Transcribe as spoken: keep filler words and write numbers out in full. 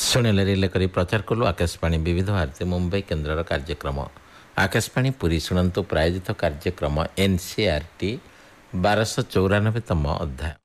ଶୁଣିଲେ ରିଲେ କରି ପ୍ରଚାର କଲୁ ଆକାଶବାଣୀ ବିବିଧ ଭାରତୀ ମୁମ୍ବାଇ କେନ୍ଦ୍ରର କାର୍ଯ୍ୟକ୍ରମ। ଆକାଶବାଣୀ ପୁରୀ ଶୁଣନ୍ତୁ ପ୍ରାୟୋଜିତ କାର୍ଯ୍ୟକ୍ରମ ଏନ୍ ସି ଆର୍ ଟି ବାରଶହ ଚଉରାନବେତମ ଅଧ୍ୟାୟ।